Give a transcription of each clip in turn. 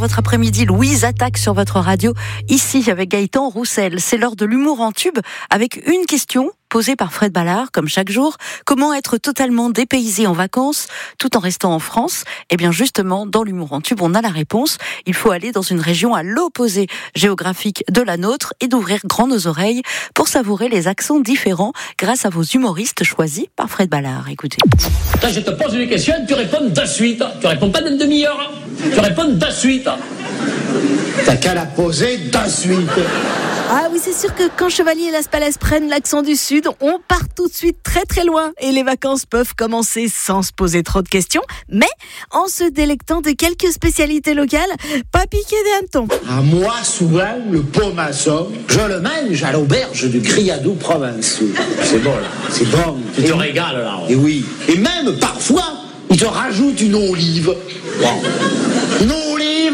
Votre après-midi, Louise attaque sur votre radio, ici avec Gaëtan Roussel. C'est l'heure de l'humour en tube, avec une question posée par Fred Ballard, comme chaque jour. Comment être totalement dépaysé en vacances, tout en restant en France? Eh bien justement, dans l'humour en tube, on a la réponse. Il faut aller dans une région à l'opposé géographique de la nôtre et d'ouvrir grand nos oreilles pour savourer les accents différents grâce à vos humoristes choisis par Fred Ballard. Écoutez. Là, je te pose une question, tu réponds de suite. Tu réponds pas d'une demi-heure. Tu réponds de suite. T'as qu'à la poser de suite. Ah oui, c'est sûr que quand Chevalier et Las Palais prennent l'accent du Sud, on part tout de suite très très loin. Et les vacances peuvent commencer sans se poser trop de questions, mais en se délectant de quelques spécialités locales, pas piqué des hannetons. À moi, souvent, le pomasson, je le mange à l'auberge du Criadou provençal. C'est bon, là. C'est bon. Tu te régales, là. Et oui. Et même, parfois, ils te rajoutent une olive. Une olive.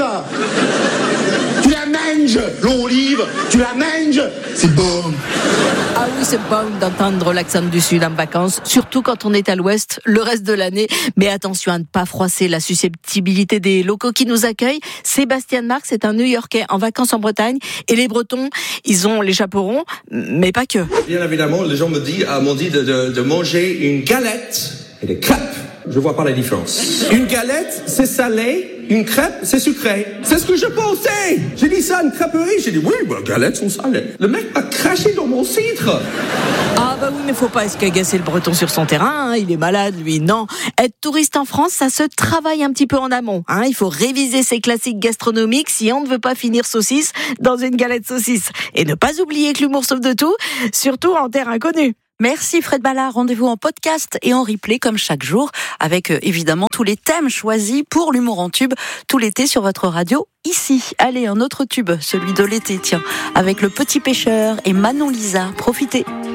Tu la manges, l'olive. Tu la manges. C'est bon. Ah oui, c'est bon d'entendre l'accent du Sud en vacances, surtout quand on est à l'Ouest le reste de l'année. Mais attention à ne pas froisser la susceptibilité des locaux qui nous accueillent. Sébastien Marx est un New-Yorkais en vacances en Bretagne. Et les Bretons, ils ont les chaperons, mais pas que. Bien évidemment, les gens m'ont dit de manger une galette et des crêpes. Je vois pas la différence. Une galette, c'est salé. Une crêpe, c'est sucré. C'est ce que je pensais. J'ai dit ça à une crêperie. J'ai dit, oui, les galettes sont salées. Le mec a craché dans mon cidre. Ah bah oui, mais faut pas escagacer le Breton sur son terrain, hein. Il est malade, lui, non. Être touriste en France, ça se travaille un petit peu en amont, hein. Il faut réviser ses classiques gastronomiques si on ne veut pas finir saucisse dans une galette saucisse. Et ne pas oublier que l'humour sauve de tout, surtout en terre inconnue. Merci Fred Ballard, rendez-vous en podcast et en replay comme chaque jour avec évidemment tous les thèmes choisis pour l'humour en tube tout l'été sur votre radio ici. Allez, un autre tube, celui de l'été, tiens, avec Le Petit Pêcheur et Manon Lisa. Profitez.